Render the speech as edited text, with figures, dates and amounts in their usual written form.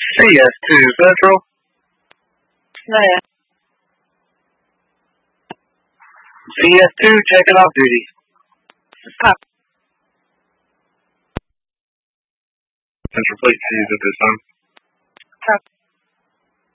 CS2 Central. Yeah. CS2 checking off duty. Copy. Central Fleet sees at this time. Copy.